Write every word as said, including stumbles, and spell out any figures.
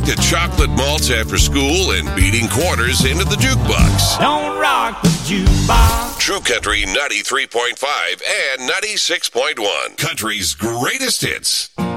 to chocolate malts after school and beating quarters into the jukebox. Don't rock the jukebox. True Country ninety-three point five and ninety-six point one. Country's greatest hits.